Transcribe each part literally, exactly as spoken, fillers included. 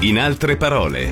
In altre parole.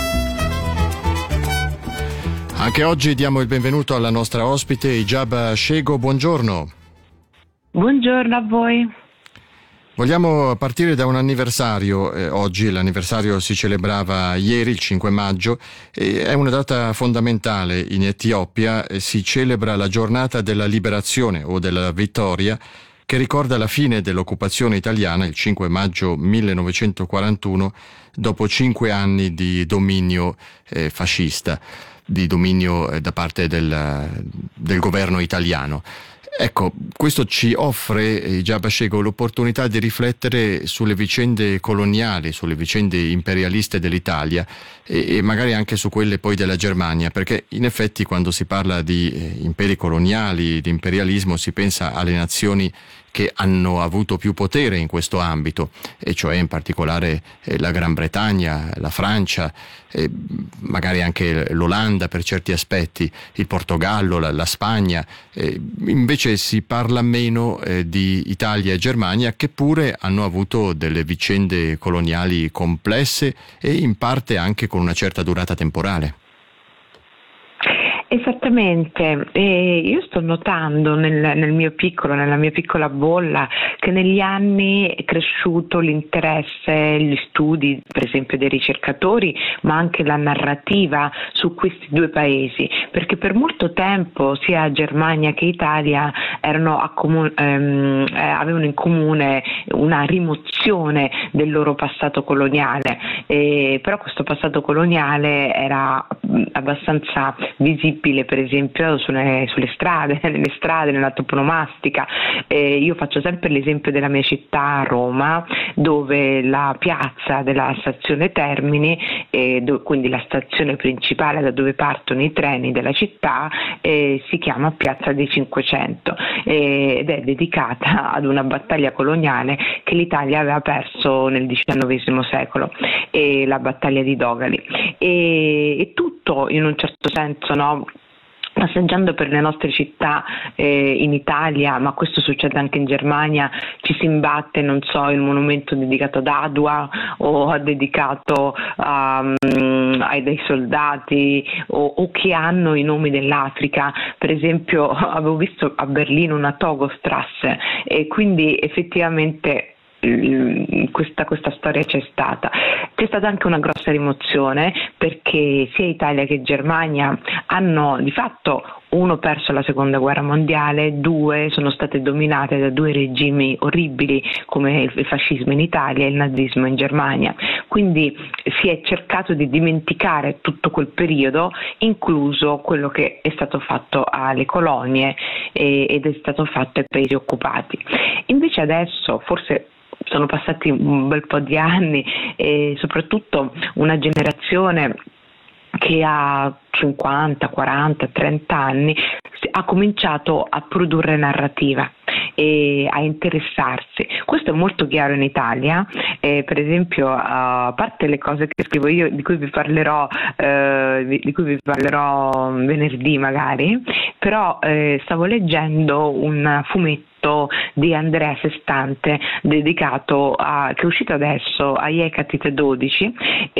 Anche oggi diamo il benvenuto alla nostra ospite Hijab Shego, buongiorno. Buongiorno a voi. Vogliamo partire da un anniversario, eh, oggi l'anniversario si celebrava ieri, il cinque maggio, e è una data fondamentale in Etiopia, e si celebra la giornata della liberazione o della vittoria, che ricorda la fine dell'occupazione italiana il cinque maggio millenovecentoquarantuno, dopo cinque anni di dominio eh, fascista, di dominio eh, da parte del, del governo italiano. Ecco, questo ci offre, Hijab Shego, l'opportunità di riflettere sulle vicende coloniali, sulle vicende imperialiste dell'Italia e, e magari anche su quelle poi della Germania, perché in effetti quando si parla di eh, imperi coloniali, di imperialismo, si pensa alle nazioni che hanno avuto più potere in questo ambito, e cioè in particolare eh, la Gran Bretagna, la Francia, eh, magari anche l'Olanda per certi aspetti, il Portogallo, la, la Spagna. Eh, invece si parla meno eh, di Italia e Germania, che pure hanno avuto delle vicende coloniali complesse e in parte anche con una certa durata temporale. Esattamente, e io sto notando nel, nel mio piccolo, nella mia piccola bolla, che negli anni è cresciuto l'interesse, gli studi per esempio dei ricercatori, ma anche la narrativa su questi due paesi, perché per molto tempo sia Germania che Italia erano accomun- ehm, eh, avevano in comune una rimozione del loro passato coloniale, e, però questo passato coloniale era mh, abbastanza visibile per esempio sulle, sulle strade, nelle strade, nella toponomastica. Eh, io faccio sempre l'esempio della mia città, Roma, dove la piazza della stazione Termini, eh, do, quindi la stazione principale da dove partono i treni della città, eh, si chiama Piazza dei Cinquecento eh, ed è dedicata ad una battaglia coloniale che l'Italia aveva perso nel diciannovesimo secolo, eh, la battaglia di Dogali. E, e tutto in un certo senso, no? Passeggiando per le nostre città eh, in Italia, ma questo succede anche in Germania, ci si imbatte, non so, il monumento dedicato ad Adua o dedicato um, ai dei soldati o, o che hanno i nomi dell'Africa. Per esempio avevo visto a Berlino una Togostrasse, e quindi effettivamente Questa, questa storia c'è stata. C'è stata anche una grossa rimozione, perché sia Italia che Germania hanno di fatto, uno, perso la seconda guerra mondiale, due, sono state dominate da due regimi orribili come il fascismo in Italia e il nazismo in Germania. Quindi si è cercato di dimenticare tutto quel periodo, incluso quello che è stato fatto alle colonie eh, ed è stato fatto ai paesi occupati. Invece adesso, forse sono passati un bel po' di anni, e soprattutto una generazione che ha cinquanta, quaranta, trenta anni ha cominciato a produrre narrativa e a interessarsi. Questo è molto chiaro in Italia, eh, per esempio a parte le cose che scrivo io, di cui vi parlerò eh, di cui vi parlerò venerdì magari, però eh, stavo leggendo un fumetto di Andrea Sestante dedicato a, che è uscito adesso, a Hecate dodici,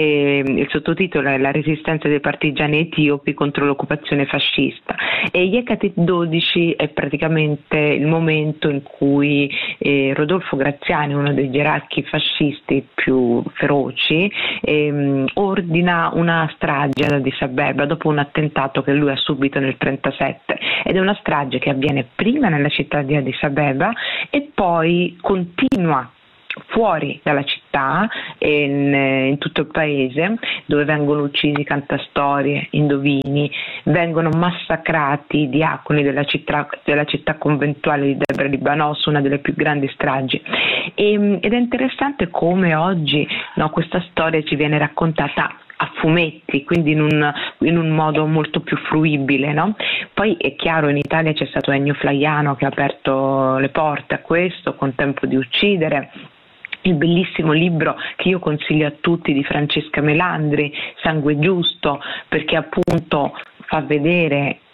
e il sottotitolo è La resistenza dei partigiani etiopi contro l'occupazione fascista. E Hecate dodici è praticamente il momento in cui eh, Rodolfo Graziani, uno dei gerarchi fascisti più feroci, ehm, ordina una strage ad Addis Abeba dopo un attentato che lui ha subito nel trentasette, ed è una strage che avviene prima nella città di Addis Abeba e poi continua fuori dalla città e in, in tutto il paese, dove vengono uccisi cantastorie, indovini, vengono massacrati i diaconi della città, della città conventuale di Debre Libanos, una delle più grandi stragi. E, ed è interessante come oggi, no, questa storia ci viene raccontata a fumetti, quindi in un, in un modo molto più fruibile, no? Poi è chiaro, in Italia c'è stato Ennio Flaiano che ha aperto le porte a questo con Tempo di uccidere, il bellissimo libro che io consiglio a tutti di Francesca Melandri, Sangue giusto, perché appunto fa vedere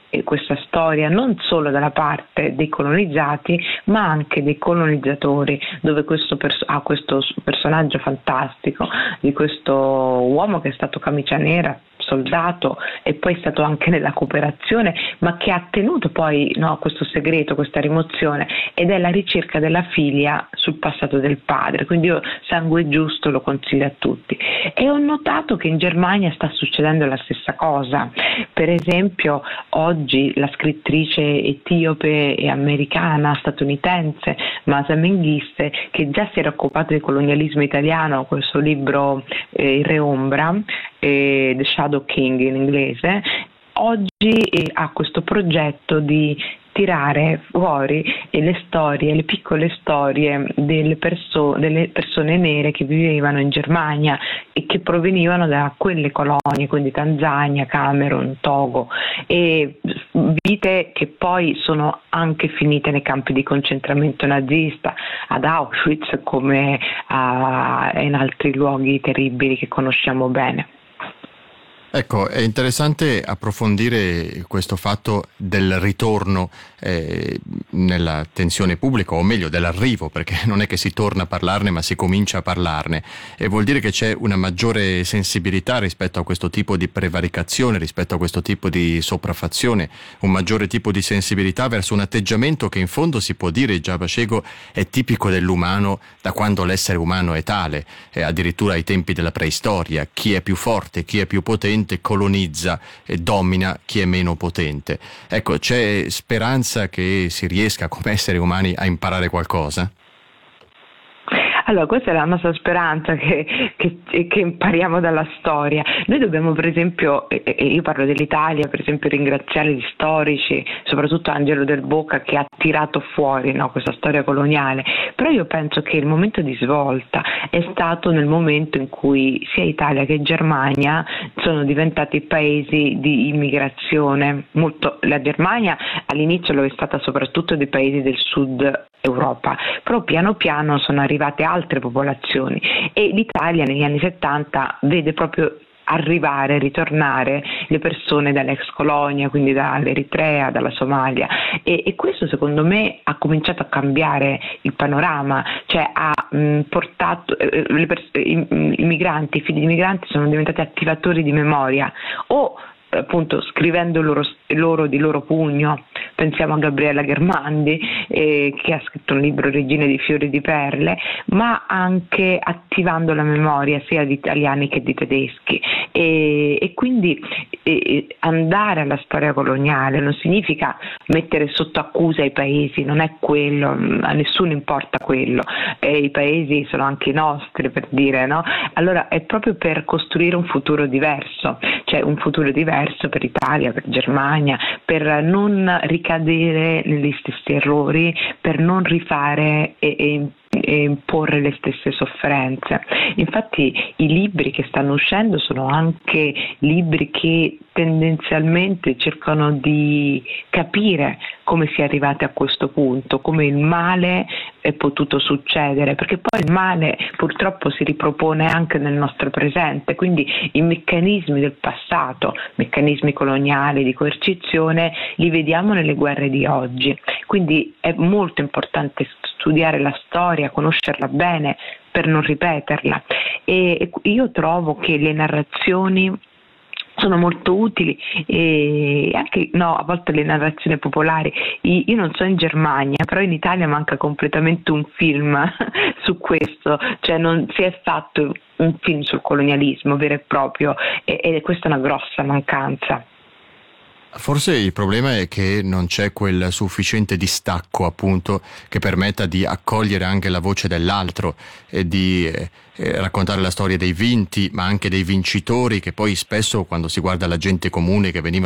questa storia non solo dalla parte dei colonizzati ma anche dei colonizzatori, dove questo pers- ha questo personaggio fantastico di questo uomo che è stato camicia nera, soldato e poi è stato anche nella cooperazione, ma che ha tenuto poi no, questo segreto, questa rimozione, ed è la ricerca della figlia sul passato del padre. Quindi io Sangue Giusto lo consiglio a tutti. E ho notato che in Germania sta succedendo la stessa cosa. Per esempio oggi la scrittrice etiope e americana statunitense Masa Menghiste, che già si era occupata di colonialismo italiano con il suo libro eh, Il Re Ombra, eh, The Shadow King in inglese, oggi eh, ha questo progetto di tirare fuori eh, le storie, le piccole storie delle, perso- delle persone nere che vivevano in Germania e che provenivano da quelle colonie, quindi Tanzania, Camerun, Togo, e vite che poi sono anche finite nei campi di concentramento nazista, ad Auschwitz come a, in altri luoghi terribili che conosciamo bene. Ecco, è interessante approfondire questo fatto del ritorno eh, nella tensione pubblica, o meglio dell'arrivo, perché non è che si torna a parlarne ma si comincia a parlarne, e vuol dire che c'è una maggiore sensibilità rispetto a questo tipo di prevaricazione, rispetto a questo tipo di sopraffazione, un maggiore tipo di sensibilità verso un atteggiamento che in fondo si può dire, già Bashego, è tipico dell'umano da quando l'essere umano è tale, e addirittura ai tempi della preistoria: chi è più forte, chi è più potente colonizza e domina chi è meno potente. Ecco, c'è speranza che si riesca come esseri umani a imparare qualcosa? Allora, questa è la nostra speranza, che, che, che impariamo dalla storia. Noi dobbiamo, per esempio, e io parlo dell'Italia, per esempio ringraziare gli storici, soprattutto Angelo Del Boca, che ha tirato fuori no, questa storia coloniale, però io penso che il momento di svolta è stato nel momento in cui sia Italia che Germania sono diventati paesi di immigrazione. Molto, la Germania all'inizio lo è stata soprattutto dei paesi del sud Europa, però piano piano sono arrivate altre popolazioni e l'Italia negli anni settanta vede proprio arrivare, ritornare le persone dall'ex colonia, quindi dall'Eritrea, dalla Somalia, e, e questo secondo me ha cominciato a cambiare il panorama, cioè ha mh, portato eh, le pers- i, i migranti, i figli di migranti sono diventati attivatori di memoria, o appunto scrivendo loro, loro di loro pugno. Pensiamo a Gabriella Ghermandi eh, che ha scritto un libro, Regine di fiori di perle, ma anche attivando la memoria sia di italiani che di tedeschi, e, e quindi eh, andare alla storia coloniale non significa mettere sotto accusa i paesi, non è quello, a nessuno importa quello, e i paesi sono anche i nostri, per dire, no? Allora è proprio per costruire un futuro diverso, cioè un futuro diverso per Italia, per Germania, per non ricadere negli stessi errori, per non rifare e, e e imporre le stesse sofferenze. Infatti i libri che stanno uscendo sono anche libri che tendenzialmente cercano di capire come si è arrivati a questo punto, come il male è potuto succedere, perché poi il male purtroppo si ripropone anche nel nostro presente, quindi i meccanismi del passato, meccanismi coloniali di coercizione, li vediamo nelle guerre di oggi, quindi è molto importante studiare la storia, conoscerla bene per non ripeterla, e io trovo che le narrazioni sono molto utili, e anche no, a volte le narrazioni popolari. Io non so in Germania, però in Italia manca completamente un film su questo, cioè non si è fatto un film sul colonialismo vero e proprio, e, e questa è una grossa mancanza. Forse il problema è che non c'è quel sufficiente distacco, appunto, che permetta di accogliere anche la voce dell'altro e di eh, raccontare la storia dei vinti, ma anche dei vincitori, che poi spesso, quando si guarda la gente comune che veniva